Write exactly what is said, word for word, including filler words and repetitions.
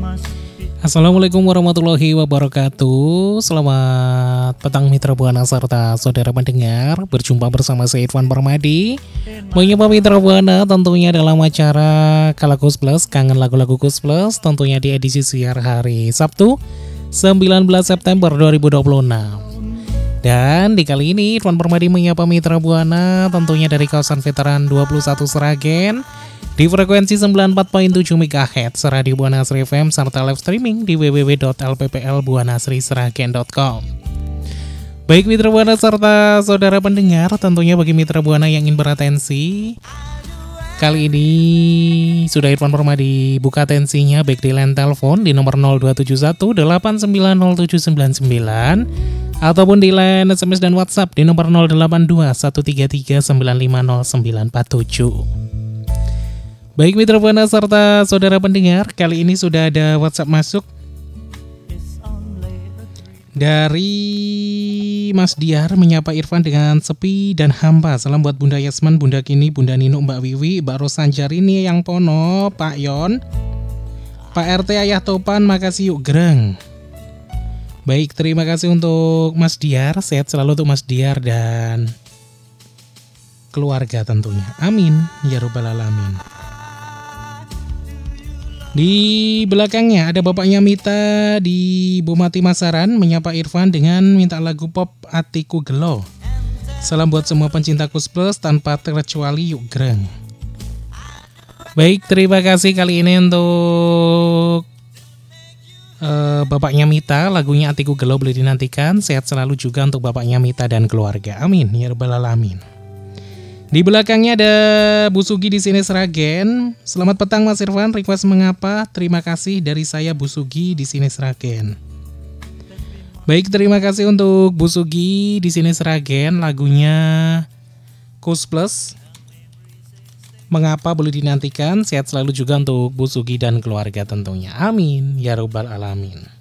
Assalamualaikum warahmatullahi wabarakatuh. Selamat petang mitra Buana serta saudara pendengar. Berjumpa bersama saya Irfan Permadi, menyapa mitra Buana tentunya dalam acara Kalakus Plus, Kangen Lagu-Lagu Kus Plus, tentunya di edisi siar hari Sabtu sembilan belas September dua ribu dua puluh enam. Dan di kali ini Irfan Permadi menyapa mitra Buana tentunya dari kawasan veteran dua puluh satu Sragen di frekuensi sembilan puluh empat koma tujuh megahertz Radio Buana Asri F M serta live streaming di w w w titik l p p l buana asri sragen titik com. Baik mitra Buana serta saudara pendengar, tentunya bagi mitra Buana yang ingin beratensi, kali ini sudah Irfan Permadi buka atensinya baik di line telepon di nomor nol dua tujuh satu delapan sembilan nol tujuh sembilan sembilan ataupun di line S M S dan WhatsApp di nomor nol delapan dua satu tiga tiga sembilan lima nol sembilan empat tujuh. Baik mitra Buana serta saudara pendengar, kali ini sudah ada WhatsApp masuk dari Mas Diar menyapa Irfan dengan sepi dan hampa. Salam buat Bunda Yasman, Bunda Kini, Bunda Nino, Mbak Wiwi, Mbak Rosanjarini yang Pono, Pak Yon, Pak R T Ayah Topan, makasih yuk Greng. Baik, terima kasih untuk Mas Diar, sehat selalu untuk Mas Diar dan keluarga tentunya. Amin ya rabbal alamin. Di belakangnya ada bapaknya Mita di Bumati Masaran menyapa Irfan dengan minta lagu pop Atiku Gelo. Salam buat semua pencinta Kus Plus tanpa terkecuali yuk Greng. Baik, terima kasih kali ini untuk uh, bapaknya Mita, lagunya Atiku Gelo boleh dinantikan. Sehat selalu juga untuk bapaknya Mita dan keluarga. Amin ya rabbal alamin. Di belakangnya ada Bu Sugi di sini Sragen. Selamat petang Mas Irfan, request mengapa? Terima kasih dari saya Bu Sugi di sini Sragen. Baik, terima kasih untuk Bu Sugi di sini Sragen, lagunya Kus Plus. Mengapa boleh dinantikan? Sehat selalu juga untuk Bu Sugi dan keluarga tentunya. Amin ya rabbal alamin.